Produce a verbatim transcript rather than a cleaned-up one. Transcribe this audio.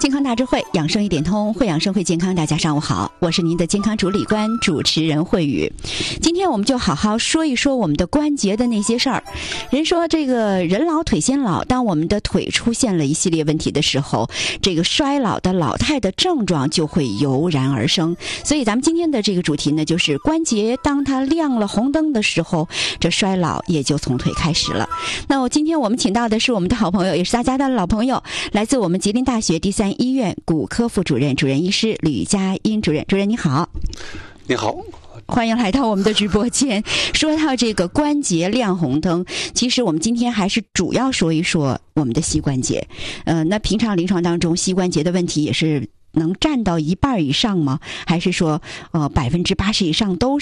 健康大智慧，养生一点通，会养生会健康。大家上午好，我是您的健康主理官主持人慧宇。今天我们就好好说一说我们的关节的那些事儿。人说这个人老腿先老，当我们的腿出现了一系列问题的时候，这个衰老的老态的症状就会油然而生。所以咱们今天的这个主题呢，就是关节当它亮了红灯的时候，这衰老也就从腿开始了。那我今天我们请到的是我们的好朋友，也是大家的老朋友，来自我们吉林大学第三医院骨科副主任、主任医师吕佳音主任。主任你好。 你好， 欢迎来到我们的直播间。说到这个关节亮红灯，其实我们今天还是主要说一说我们的膝关节。呃，那平常临床当中膝关节的问题也是能占到一半以上吗？还是说呃百分之八十以上都是